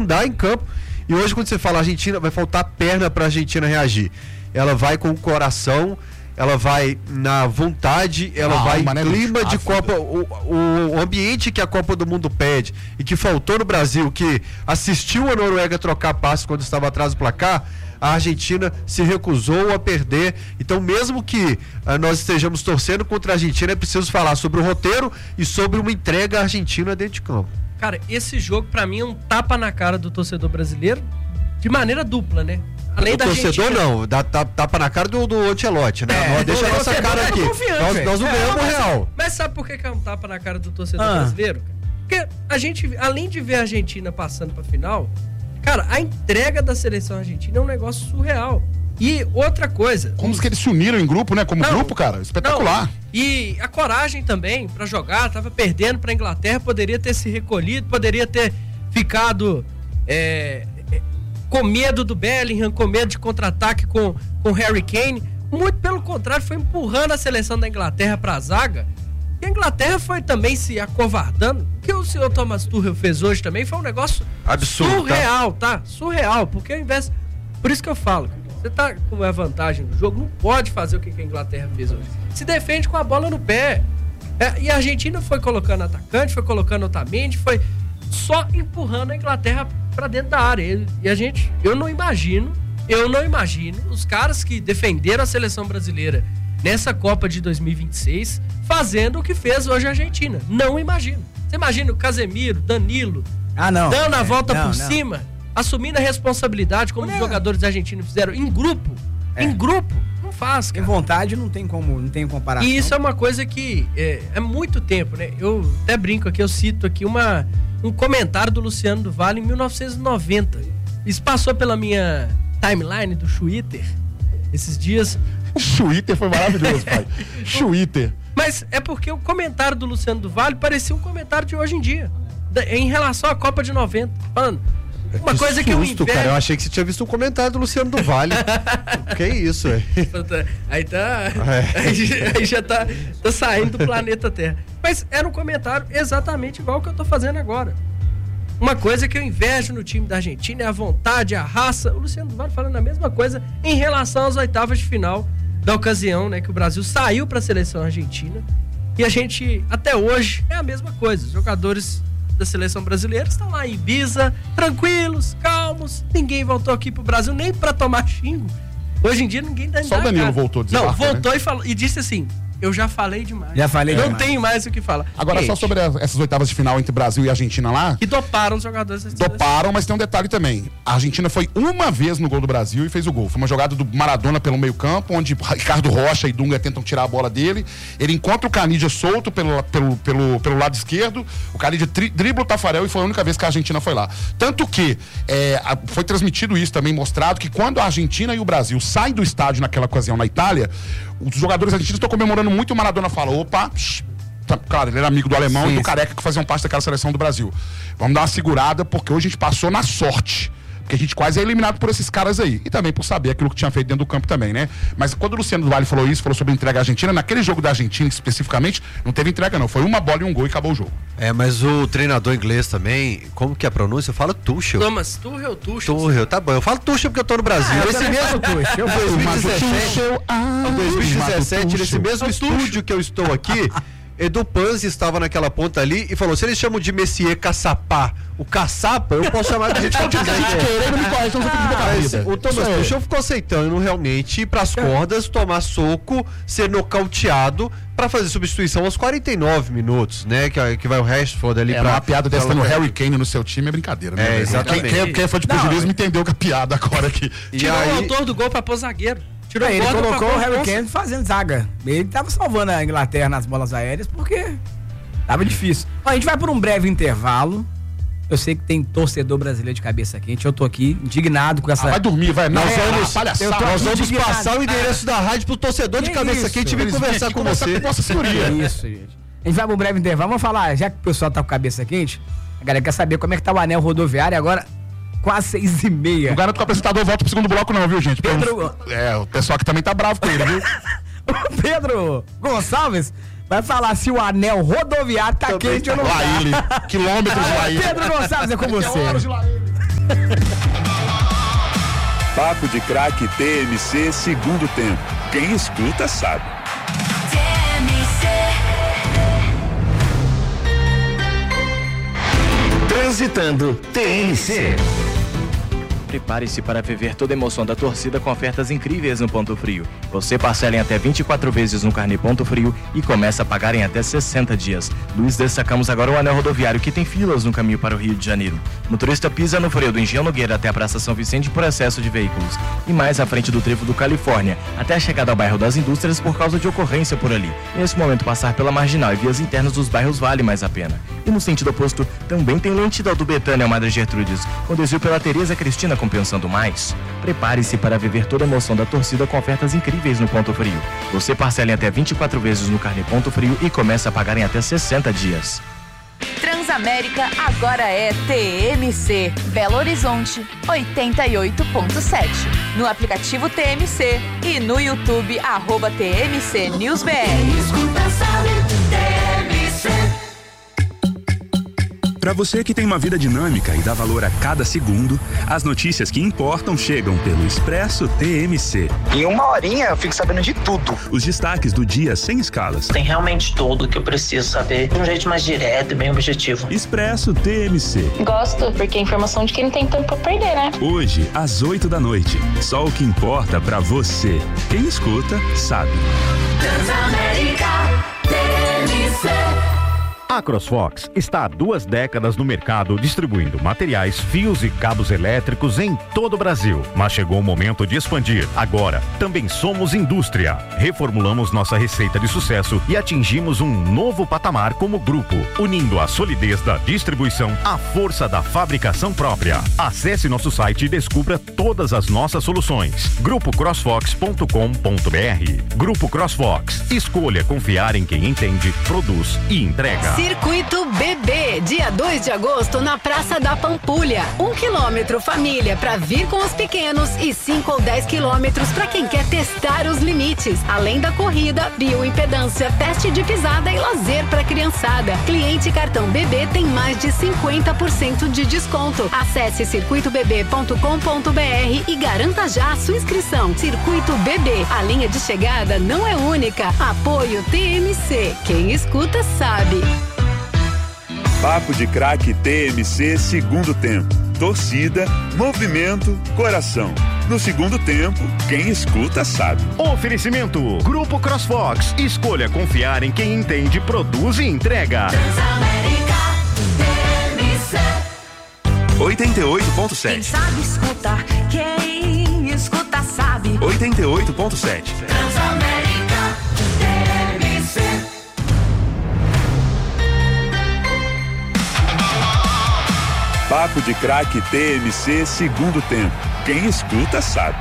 andar em campo. E hoje, quando você fala Argentina, vai faltar perna para a Argentina reagir. Ela vai com o coração, ela vai na vontade, ela vai em clima de Copa, o ambiente que a Copa do Mundo pede e que faltou no Brasil, que assistiu a Noruega trocar passes quando estava atrás do placar. A Argentina se recusou a perder. Então, mesmo que nós estejamos torcendo contra a Argentina, é preciso falar sobre o roteiro e sobre uma entrega argentina dentro de campo. Cara, esse jogo pra mim é um tapa na cara do torcedor brasileiro de maneira dupla, né? Além da torcedor Argentina... não, dá tapa na cara do Ancelotti, né? Deixa a nossa cara aqui. Nós não ganhamos real. Mas sabe por que é um tapa na cara do torcedor brasileiro? Porque a gente, além de ver a Argentina passando pra final, cara, a entrega da seleção argentina é um negócio surreal. E outra coisa... Como que eles se uniram em grupo, né? Como grupo, cara, espetacular. Não. E a coragem também pra jogar, tava perdendo pra Inglaterra, poderia ter se recolhido, poderia ter ficado com medo do Bellingham, com medo de contra-ataque com o Harry Kane. Muito pelo contrário, foi empurrando a seleção da Inglaterra pra zaga. E a Inglaterra foi também se acovardando. O que o senhor Thomas Tuchel fez hoje também foi um negócio absurdo, surreal, tá? Surreal, porque ao invés... Por isso que eu falo, você tá com a vantagem no jogo, não pode fazer o que a Inglaterra fez hoje. Se defende com a bola no pé. E a Argentina foi colocando atacante, foi colocando Otamendi, foi só empurrando a Inglaterra pra dentro da área. Eu não imagino os caras que defenderam a seleção brasileira nessa Copa de 2026 fazendo o que fez hoje a Argentina. Não imagino. Você imagina o Casemiro, Danilo, dando a volta por cima, assumindo a responsabilidade como os jogadores argentinos fizeram em grupo. Em grupo. Não faz, cara. Em vontade não tem comparação. E isso é uma coisa que é muito tempo, né? Eu até brinco aqui, eu cito aqui um comentário do Luciano do Vale em 1990. Isso passou pela minha timeline do Twitter esses dias. O Twitter foi maravilhoso, pai. Twitter. Mas é porque o comentário do Luciano do Vale parecia um comentário de hoje em dia, em relação à Copa de 90. Falando, uma coisa que eu invejo... cara, eu achei que você tinha visto um comentário do Luciano do Vale. Que isso, velho? Aí aí já tá saindo do planeta Terra. Mas era um comentário exatamente igual ao que eu tô fazendo agora. Uma coisa que eu invejo no time da Argentina é a vontade, a raça. O Luciano do Vale falando a mesma coisa em relação às oitavas de final da ocasião, né, que o Brasil saiu para a seleção argentina. E a gente, até hoje, é a mesma coisa. Os jogadores da seleção brasileira estão lá em Ibiza, tranquilos, calmos. Ninguém voltou aqui pro Brasil nem para tomar xingo. Hoje em dia ninguém dá Só o Danilo voltou. Não, voltou, né? E disse assim: eu já falei demais. Não tenho mais o que falar. Agora, só sobre essas oitavas de final entre Brasil e Argentina lá. Que doparam os jogadores. Doparam, mas tem um detalhe também. A Argentina foi uma vez no gol do Brasil e fez o gol. Foi uma jogada do Maradona pelo meio campo, onde Ricardo Rocha e Dunga tentam tirar a bola dele. Ele encontra o Canidia solto pelo lado esquerdo. O Canidia dribla o Tafarel e foi a única vez que a Argentina foi lá. Tanto que foi transmitido isso também, mostrado que quando a Argentina e o Brasil saem do estádio naquela ocasião na Itália, os jogadores argentinos estão comemorando muito. O Maradona fala, opa, claro, ele era amigo do alemão e do Careca, que faziam parte daquela seleção do Brasil. Vamos dar uma segurada, porque hoje a gente passou na sorte. Porque a gente quase é eliminado por esses caras aí. E também por saber aquilo que tinha feito dentro do campo também, né? Mas quando o Luciano do Vale falou isso, falou sobre a entrega argentina, naquele jogo da Argentina especificamente, não teve entrega não. Foi uma bola e um gol e acabou o jogo. Mas o treinador inglês também, como que é a pronúncia? Eu falo Tuchel. Thomas Tuchel. Tuchel, tá bom. Eu falo Tuchel porque eu tô no Brasil. Esse mesmo Tuchel. Em 2017, nesse mesmo estúdio que eu estou aqui, Edu Panzi estava naquela ponta ali e falou: se eles chamam de Messier Caçapá, o caçapa, eu posso chamar de gente que quiser. O Thomas Tuchel ficou aceitando realmente ir pras cordas, tomar soco, ser nocauteado pra fazer substituição aos 49 minutos, né? Que vai o Rashford ali pra... Uma piada dessa no Harry Kane no seu time é brincadeira, né? Exatamente. Quem foi de pugilismo entendeu que a piada agora aqui. Tirou o autor do gol pra pôr zagueiro. Ele colocou o Harry Kane fazendo zaga. Ele tava salvando a Inglaterra nas bolas aéreas porque tava difícil. A gente vai por um breve intervalo. Eu sei que tem torcedor brasileiro de cabeça quente. Eu tô aqui indignado com essa... vai dormir, vai. Nós vamos passar o endereço da rádio pro torcedor de cabeça quente e vir conversar com você. Nossa senhoria. Isso, gente. A gente vai pra um breve intervalo. Vamos falar, já que o pessoal tá com cabeça quente, a galera quer saber como é que tá o anel rodoviário agora... Quase 6h30. Não garanto que o apresentador volta pro segundo bloco não, viu, gente? Pedro... o pessoal aqui também tá bravo com ele, viu? O Pedro Gonçalves vai falar se o anel rodoviário tá quente ou não tá. Quilômetros lá ele. Pedro Gonçalves, é com você. Papo de Craque TMC segundo tempo. Quem escuta sabe. Transitando TMC. Prepare-se para viver toda a emoção da torcida com ofertas incríveis no Ponto Frio. Você parcela em até 24 vezes no Carnê Ponto Frio e começa a pagar em até 60 dias. Luiz, destacamos agora o anel rodoviário que tem filas no caminho para o Rio de Janeiro. Motorista pisa no freio do Engenho Nogueira até a Praça São Vicente por excesso de veículos. E mais à frente do trevo do Califórnia, até a chegada ao bairro das Indústrias por causa de ocorrência por ali. Nesse momento, passar pela Marginal e vias internas dos bairros vale mais a pena. E no sentido oposto, também tem lentidão do Betânia ao Madre Gertrudes, com desvio pela Tereza Cristina compensando mais. Prepare-se para viver toda a emoção da torcida com ofertas incríveis no Ponto Frio. Você parcela em até 24 vezes no Carnê Ponto Frio e começa a pagar em até 60 dias. Transamérica agora é TMC, Belo Horizonte 88.7. No aplicativo TMC e no YouTube @TMC News BR. Escuta, sabe, TMC. Para você que tem uma vida dinâmica e dá valor a cada segundo, as notícias que importam chegam pelo Expresso TMC. Em uma horinha eu fico sabendo de tudo. Os destaques do dia sem escalas. Tem realmente tudo que eu preciso saber de um jeito mais direto e bem objetivo. Expresso TMC. Gosto, porque é informação de quem não tem tempo pra perder, né? Hoje, às 8 da noite. Só o que importa pra você. Quem escuta, sabe. Transamérica TMC. A CrossFox está há 2 décadas no mercado distribuindo materiais, fios e cabos elétricos em todo o Brasil. Mas chegou o momento de expandir. Agora, também somos indústria. Reformulamos nossa receita de sucesso e atingimos um novo patamar como grupo, unindo a solidez da distribuição à força da fabricação própria. Acesse nosso site e descubra todas as nossas soluções. grupocrossfox.com.br. Grupo CrossFox. Escolha confiar em quem entende, produz e entrega. Circuito Bebê, dia 2 de agosto na Praça da Pampulha. 1 quilômetro família para vir com os pequenos e 5 ou 10 quilômetros para quem quer testar os limites. Além da corrida, bioimpedância, teste de pisada e lazer para criançada. Cliente cartão Bebê tem mais de 50% de desconto. Acesse circuitobebê.com.br e garanta já a sua inscrição. Circuito Bebê, a linha de chegada não é única. Apoio TMC. Quem escuta sabe. Papo de Craque TMC segundo tempo. Torcida, movimento, coração. No segundo tempo, quem escuta sabe. Oferecimento Grupo CrossFox. Escolha confiar em quem entende, produz e entrega. Transamérica TMC. 88.7. Quem sabe escutar, quem escuta sabe. 88.7. Transamérica TMC. Papo de Craque TMC segundo tempo. Quem escuta sabe.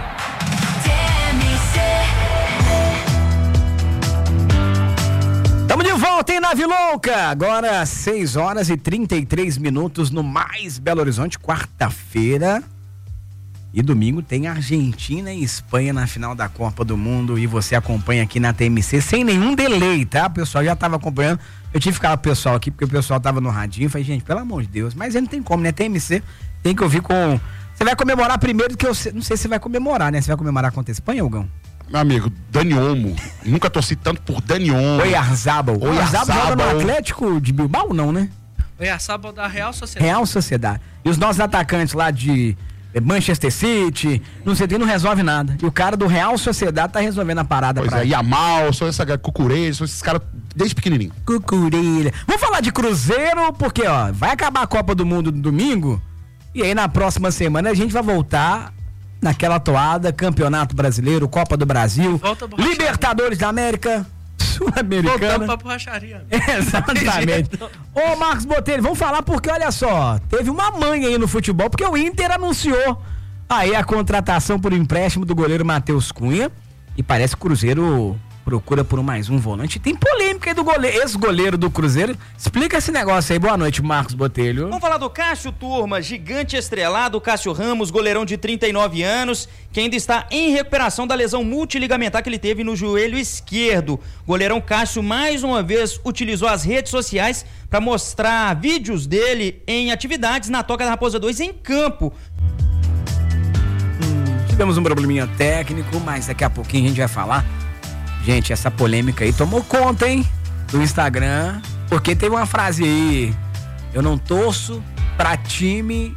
Tamo de volta em Nave Louca. Agora 6 horas e 33 minutos no Mais Belo Horizonte, quarta-feira. E domingo tem Argentina e Espanha na final da Copa do Mundo e você acompanha aqui na TMC sem nenhum delay, tá? O pessoal já tava acompanhando. Eu tive que ficar com o pessoal aqui porque o pessoal tava no radinho. Eu falei, gente, pelo amor de Deus. Mas aí não tem como, né? TMC tem que ouvir com... Você vai comemorar primeiro do que eu... Não sei se você vai comemorar, né? Você vai comemorar contra a Espanha, Hugão? Meu amigo, Dani Olmo. Nunca torci tanto por Dani Olmo. Oyarzabal. Oyarzabal joga no Atlético de Bilbao, não, né? Oyarzabal da Real Sociedade. Real Sociedade. E os nossos atacantes lá de... Manchester City, não sei, não resolve nada. E o cara do Real Sociedade tá resolvendo a parada. Pois pra é, Yamal, sou essa Cucurelha, sou esses caras desde pequenininho. Cucurelha. Vamos falar de Cruzeiro, porque, ó, vai acabar a Copa do Mundo no domingo, e aí na próxima semana a gente vai voltar naquela toada, Campeonato Brasileiro, Copa do Brasil, Libertadores da América, Sul-Americana. Voltamos pra borracharia. Exatamente. Ô, Marcos Botelho, vamos falar porque, olha só, teve uma manha aí no futebol, porque o Inter anunciou aí a contratação por empréstimo do goleiro Matheus Cunha, e parece que o Cruzeiro procura por mais um volante. Tem polêmica aí do ex-goleiro do Cruzeiro. Explica esse negócio aí. Boa noite, Marcos Botelho. Vamos falar do Cássio, turma, gigante estrelado, Cássio Ramos, goleirão de 39 anos, que ainda está em recuperação da lesão multiligamentar que ele teve no joelho esquerdo. Goleirão Cássio, mais uma vez, utilizou as redes sociais para mostrar vídeos dele em atividades na Toca da Raposa 2 em campo. tivemos um probleminha técnico, mas daqui a pouquinho a gente vai falar. Gente, essa polêmica aí tomou conta, hein? Do Instagram, porque teve uma frase aí: eu não torço pra time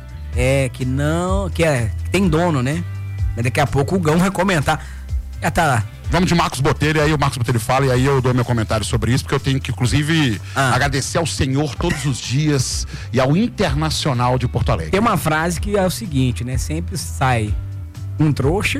que tem dono, né? Mas daqui a pouco o Gão vai comentar. Já tá lá. Vamos de Marcos Botelho, e aí o Marcos Botelho fala, e aí eu dou meu comentário sobre isso, porque eu tenho que, inclusive, agradecer ao Senhor todos os dias e ao Internacional de Porto Alegre. Tem uma frase que é o seguinte, né? Sempre sai um trouxa.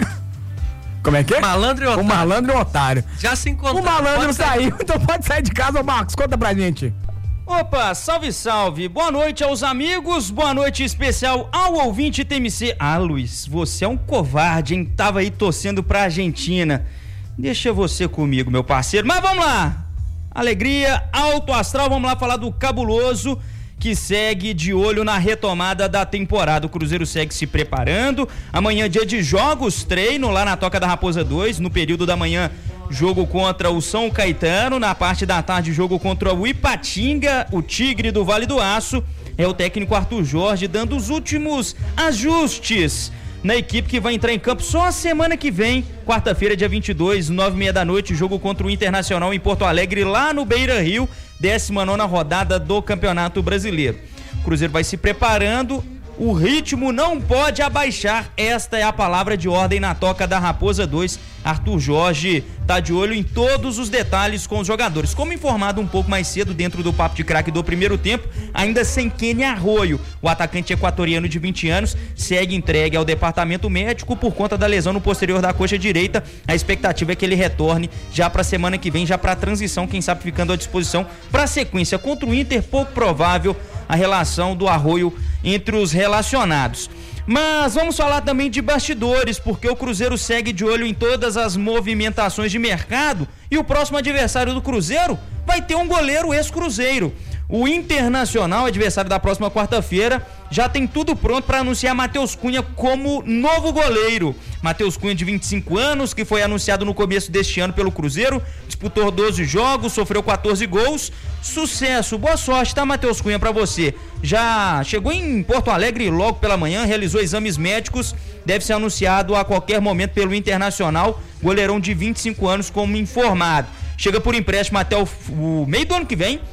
Como é que é? Malandro e otário. Um malandro e um otário. Já se encontrou. O malandro saiu, então pode sair de casa, ô Marcos. Conta pra gente. Opa, salve, salve. Boa noite aos amigos, boa noite especial ao ouvinte TMC. Ah, Luiz, você é um covarde, hein? Tava aí torcendo pra Argentina. Deixa você comigo, meu parceiro. Mas vamos lá. Alegria, alto astral, vamos lá falar do Cabuloso, que segue de olho na retomada da temporada. O Cruzeiro segue se preparando. Amanhã, dia de jogos, treino lá na Toca da Raposa 2. No período da manhã, jogo contra o São Caetano. Na parte da tarde, jogo contra o Ipatinga, o Tigre do Vale do Aço. É o técnico Arthur Jorge dando os últimos ajustes na equipe que vai entrar em campo só a semana que vem, quarta-feira, dia 22, 9h30 da noite, jogo contra o Internacional em Porto Alegre, lá no Beira-Rio, 19ª rodada do Campeonato Brasileiro. O Cruzeiro vai se preparando, o ritmo não pode abaixar, esta é a palavra de ordem na Toca da Raposa 2. Arthur Jorge tá de olho em todos os detalhes com os jogadores. Como informado um pouco mais cedo dentro do Papo de Craque do primeiro tempo, ainda sem Kenny Arroio, o atacante equatoriano de 20 anos segue entregue ao departamento médico por conta da lesão no posterior da coxa direita. A expectativa é que ele retorne já para a semana que vem, já para a transição, quem sabe ficando à disposição para a sequência contra o Inter. Pouco provável a relação do Arroio entre os relacionados. Mas vamos falar também de bastidores, porque o Cruzeiro segue de olho em todas as movimentações de mercado e o próximo adversário do Cruzeiro vai ter um goleiro ex-Cruzeiro. O Internacional, adversário da próxima quarta-feira, já tem tudo pronto para anunciar Matheus Cunha como novo goleiro. Matheus Cunha, de 25 anos, que foi anunciado no começo deste ano pelo Cruzeiro, disputou 12 jogos, sofreu 14 gols. Sucesso, boa sorte, tá, Matheus Cunha, para você. Já chegou em Porto Alegre logo pela manhã, realizou exames médicos, deve ser anunciado a qualquer momento pelo Internacional, goleirão de 25 anos, como informado. Chega por empréstimo até o meio do ano que vem.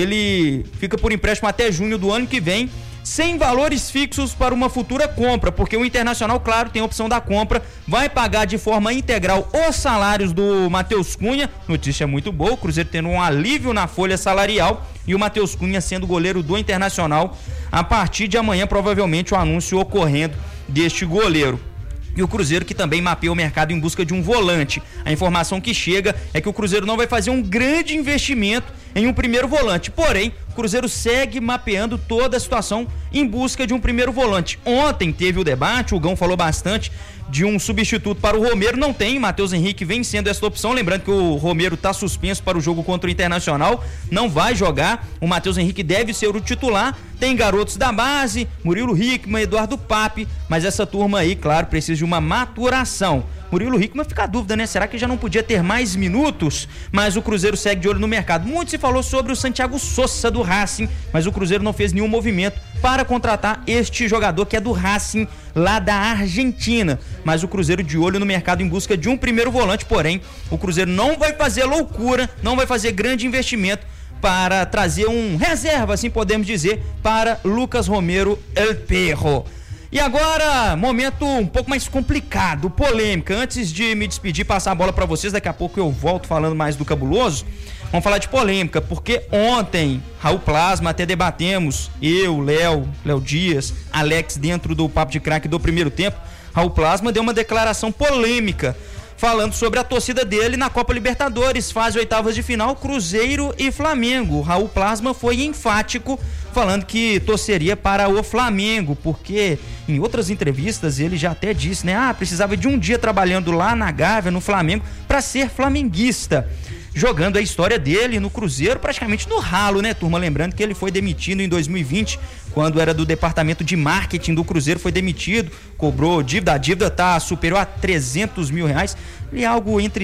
Ele fica por empréstimo até junho do ano que vem, sem valores fixos para uma futura compra, porque o Internacional, claro, tem a opção da compra, vai pagar de forma integral os salários do Matheus Cunha. Notícia muito boa, o Cruzeiro tendo um alívio na folha salarial e o Matheus Cunha sendo goleiro do Internacional. A partir de amanhã, provavelmente, o anúncio ocorrendo deste goleiro. E o Cruzeiro, que também mapeia o mercado em busca de um volante. A informação que chega é que o Cruzeiro não vai fazer um grande investimento em um primeiro volante. Porém, o Cruzeiro segue mapeando toda a situação em busca de um primeiro volante. Ontem teve o debate, o Gão falou bastante de um substituto para o Romero. Não tem, Matheus Henrique vem sendo essa opção. Lembrando que o Romero está suspenso para o jogo contra o Internacional, não vai jogar. O Matheus Henrique deve ser o titular. Tem garotos da base, Murilo Hickman, Eduardo Pape, mas essa turma aí, claro, precisa de uma maturação. Murilo Hickman, fica a dúvida, né? Será que já não podia ter mais minutos? Mas o Cruzeiro segue de olho no mercado. Muito se falou sobre o Santiago Sosa do Racing, mas o Cruzeiro não fez nenhum movimento para contratar este jogador que é do Racing, lá da Argentina. Mas o Cruzeiro de olho no mercado em busca de um primeiro volante, porém, o Cruzeiro não vai fazer loucura, não vai fazer grande investimento para trazer um reserva, assim podemos dizer, para Lucas Romero El Perro. E agora, momento um pouco mais complicado, polêmica. Antes de me despedir, passar a bola para vocês, daqui a pouco eu volto falando mais do Cabuloso. Vamos falar de polêmica, porque ontem, Raul Plasma, até debatemos, eu, Léo Dias, Alex, dentro do Papo de Craque do primeiro tempo, Raul Plasma deu uma declaração polêmica, falando sobre a torcida dele na Copa Libertadores, fase oitavas de final, Cruzeiro e Flamengo. O Raul Plasma foi enfático, falando que torceria para o Flamengo, porque em outras entrevistas ele já até disse, né? Precisava de um dia trabalhando lá na Gávea, no Flamengo, para ser flamenguista. Jogando a história dele no Cruzeiro praticamente no ralo, né, turma? Lembrando que ele foi demitido em 2020, quando era do departamento de marketing do Cruzeiro, foi demitido, cobrou dívida, a dívida tá superior a R$300 mil, e algo entre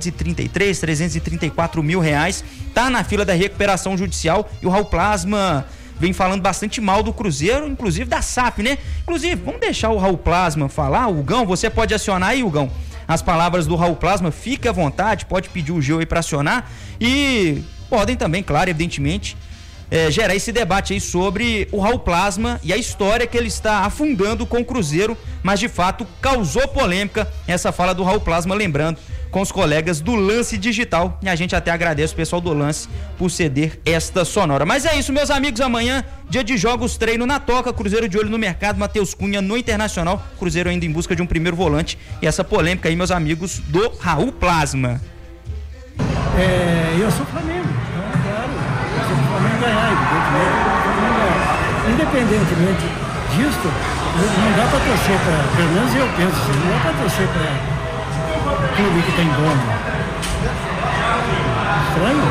333, 334 mil reais, tá na fila da recuperação judicial, e o Raul Plasma vem falando bastante mal do Cruzeiro, inclusive da SAF, né? Inclusive, vamos deixar o Raul Plasma falar. Hugão, você pode acionar aí, Hugão, as palavras do Raul Plasma, fique à vontade, pode pedir o Gil aí para acionar e podem também, claro, evidentemente, gerar esse debate aí sobre o Raul Plasma e a história que ele está afundando com o Cruzeiro, mas de fato causou polêmica essa fala do Raul Plasma, lembrando, com os colegas do Lance Digital, e a gente até agradece o pessoal do Lance por ceder esta sonora. Mas é isso, meus amigos, amanhã, dia de jogos, treino na Toca, Cruzeiro de olho no mercado, Matheus Cunha no Internacional, Cruzeiro ainda em busca de um primeiro volante, e essa polêmica aí, meus amigos, do Raul Plasma. Eu sou Flamengo, então, claro, eu sou Flamengo ganhar, independentemente disso, não dá para torcer para, pelo menos eu penso assim, não dá para torcer para clube que tem dono. Estranho?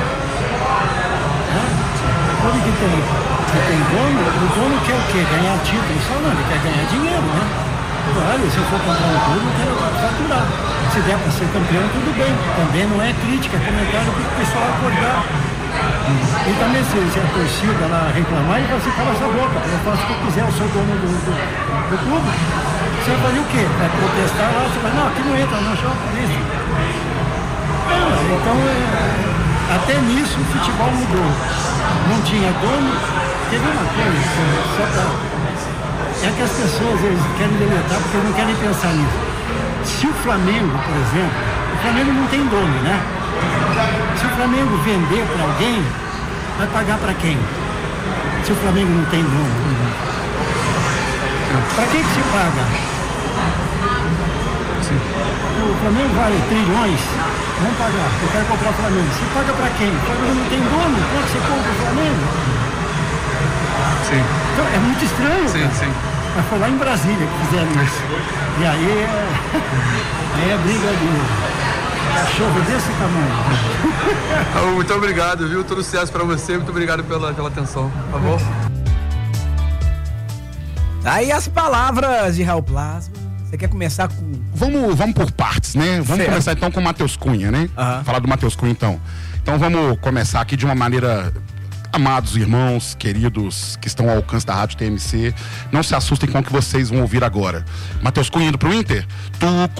Clube que tem dono, o dono quer o quê? Ganhar título? Só não, ele quer ganhar dinheiro, né? Claro, se eu for comprar um clube, eu quero faturar. Se der para ser campeão, tudo bem. Também não é crítica, é comentário para o pessoal acordar. E também se a torcida lá reclamar, ele vai ficar essa boca. Eu faço o que eu quiser, eu sou dono do clube. Você vai fazer o quê? Vai protestar lá, você vai, não, aqui não entra, não, chama a polícia. Então, até nisso o futebol mudou. Não tinha dono, teve uma coisa, só pra... É que as pessoas, eles querem deletar porque eles não querem pensar nisso. Se o Flamengo, por exemplo, o Flamengo não tem dono, né? Se o Flamengo vender para alguém, vai pagar para quem? Se o Flamengo não tem dono. Para quem que se paga? Sim. O Flamengo vale trilhões, vamos pagar. Eu quero comprar o Flamengo. Se paga para quem? O Flamengo não tem dono, como é que você compra o Flamengo? Sim. Então, é muito estranho. Sim, cara. Sim. Mas foi lá em Brasília que fizeram isso. E aí é briga de cachorro desse tamanho. Muito obrigado, viu? Tudo sucesso pra você. Muito obrigado pela atenção. Tá bom? Aí as palavras de Raul Plasma. Você quer começar com... Vamos por partes, né? Vamos começar então com o Matheus Cunha, né? Falar do Matheus Cunha, então. Então vamos começar aqui de uma maneira... Amados irmãos, queridos, que estão ao alcance da Rádio TMC, não se assustem com o que vocês vão ouvir agora. Matheus Cunha indo pro Inter? Tu